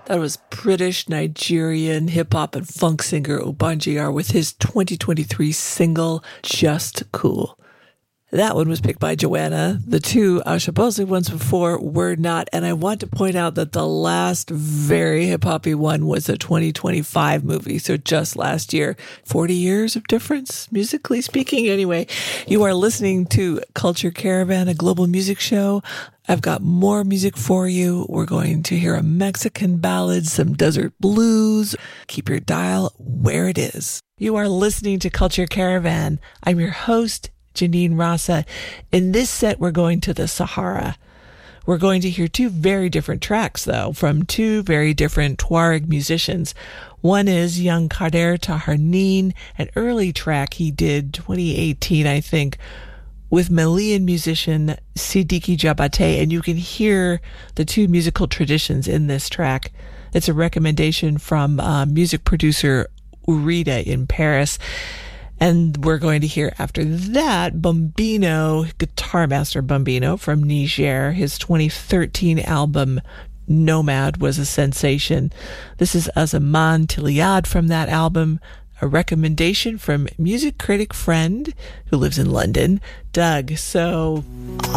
That was British, Nigerian, hip-hop, and funk singer Obanji R with his 2023 single, Just Cool. That one was picked by Joanna. The two Asha Bosley ones before were not. And I want to point out that the last very hip-hoppy one was a 2025 movie. So just last year, 40 years of difference, musically speaking. Anyway, you are listening to Culture Caravan, a global music show. I've got more music for you. We're going to hear a Mexican ballad, some desert blues. Keep your dial where it is. You are listening to Culture Caravan. I'm your host, Janine Rasa. In this set, we're going to the Sahara. We're going to hear two very different tracks, though, from two very different Tuareg musicians. One is young Kader Taharneen, an early track he did 2018, I think, with Malian musician Sidiki Jabate, and you can hear the two musical traditions in this track. It's a recommendation from music producer Urida in Paris. And we're going to hear after that Bombino, guitar master Bombino from Niger. His 2013 album Nomad was a sensation. This is Azaman Tiliad from that album, a recommendation from music critic friend who lives in London, Doug. So off